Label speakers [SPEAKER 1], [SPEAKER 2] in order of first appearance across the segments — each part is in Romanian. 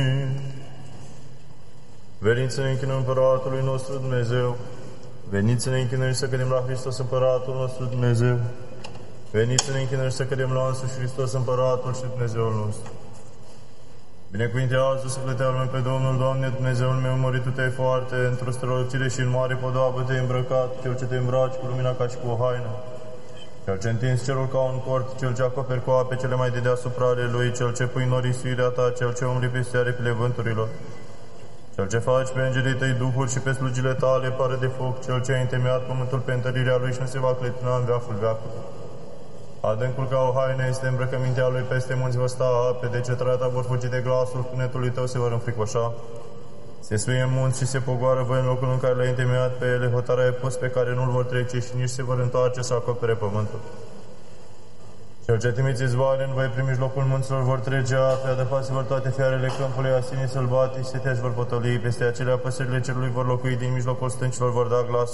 [SPEAKER 1] Veniți să ne închinăm Împăratului nostru Dumnezeu. Veniți să ne închinăm și să cădem la Hristos Împăratul nostru Dumnezeu. Veniți să ne închinăm și să cădem la însuși Hristos Împăratul și Dumnezeul nostru. Binecuvintează sufletul meu pe Domnul, Doamne, Dumnezeul meu, mărit Tu te-ai foarte, într-o strălucire și în mare podoabă te-ai îmbrăcat, Cel ce te îmbraci cu lumina ca și cu o haină. Cel ce întinzi cerul ca un cort, Cel ce acoperi cu ape cele mai de deasupra ale Lui, Cel ce pui norii suirea Ta, Cel ce umbli peste aripile vânturilor. Cel ce faci pe îngerii Tăi duhuri și pe slugile Tale pare de foc, Cel ce a întemeiat pământul pe întărirea Lui și nu se va clătina în veacul veacului. Adâncul ca o haină este îmbrăcămintea Lui, peste munți vor sta ape, de cetrarea Ta vor fugi de glasul cunetului Tău se vor înfricoșa. Se suie în munți și se pogoară voi în locul în care le-ai întemeiat pe ele, hotarea ai pus pe care nu-l vor trece și nici se vor întoarce să acopere pământul. Cel ce trimiți izvoare în voi prin mijlocul munților vor trece ape, adăpați vor toate fiarele câmpului, asinii sălbatici, seteași vor potoli, peste acelea păsările cerului vor locui, din mijlocul stâncilor vor da glas.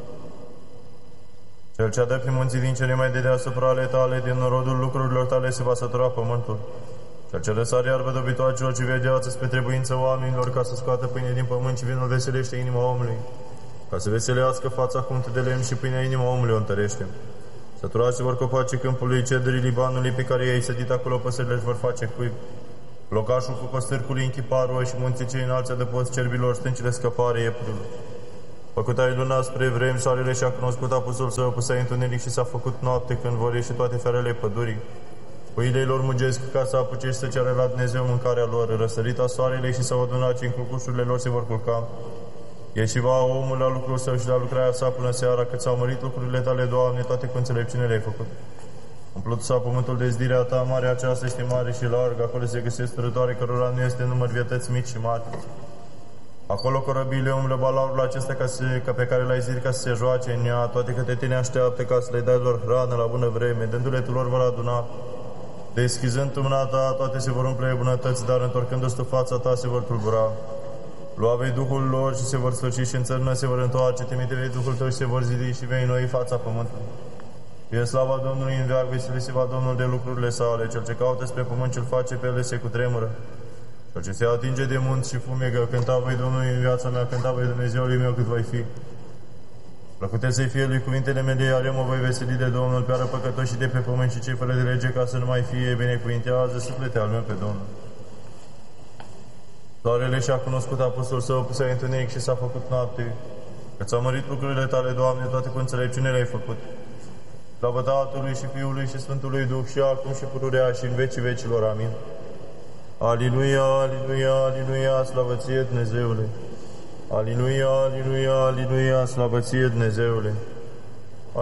[SPEAKER 1] Cel ce adă prin munții din cele mai de deasupra ale Tale, din norodul lucrurilor Tale se va sătura pământul. Cel ce răsare iarbă dobitoacelor ce vegheață spre trebuință oamenilor, ca să scoată pâine din pământ și vinul veselește inima omului, ca să veselească fața cu unte de lemn și pâinea inima omului o întărește. Săturați vor copacii câmpului, cedrii Libanului, pe care i-ai sădit acolo, păsările își vor face cuib. Locașul cu costârcului închiparul și munții cei înalți adăpost cerbilor, stâncile scăpare ieprilor. Făcut ai luna spre vremi, soarele și-a cunoscut apusul său, pusai întuneric și s-a făcut noapte, când vor ieși toate fiarele pădurii. Pâile lor mugesc ca să apuce și să ceară la Dumnezeu mâncarea lor, răsărita soarelei și s-au adunat și în culcușurile lor se vor culca. Ieși va omul la lucrul său și la lucrarea sa până seara, cât s-au mărit lucrurile Tale, Doamne, toate cu înțelepciune le-ai făcut. Umplut s-a pământul de zdirea Ta, marea aceasta este mare și largă, acolo se găsesc strădoare cărora nu este număr, vietăți mici și mari. Acolo corăbiile umblă balaurul acesta ca pe care l-ai zis ca să se joace în ea, toate câte Tine așteaptă ca să le dai lor hrană la bună vreme, dându-le Tu lor vor aduna. Deschizând Tu mâna Ta, toate se vor umple bunătăți, dar întorcându-ți Tu fața Ta se vor tulbura. Lua vei Duhul lor și se vor sfârși și în țărână se vor întoarce, trimite vei Duhul Tău și se vor zidi și vei înnoi fața pământului. Fie slava Domnului în veac, veseli se va Domnul de lucrurile sale, Cel ce caută spre pământ ce-l face pe ele se cutremură. Cel ce se atinge de munți și fumegă, cânta voi Domnului în viața mea, cânta voi Dumnezeului meu cât voi fi. Plăcute să-i fie lui cuvintele mele, ale mă voi veseli de Domnul, pe răpăcătoși de pe pământ și cei fără de lege, ca să nu mai fie, binecuvintează suflete al meu pe Domnul. Soarele și-a cunoscut apusul său, pusai întuneric și s-a făcut noapte, că ți-au mărit lucrurile Tale, Doamne, toate cu înțelepciune le-ai făcut. Slavă Tatălui și Fiului și Sfântului Duh și acum și pururea și în vecii vecilor. Amin. Aliluia, aliluia, aliluia, slavă Ție, Dumnezeule! Aliluia, aliluia, aliluia, slavă Ție, Dumnezeule!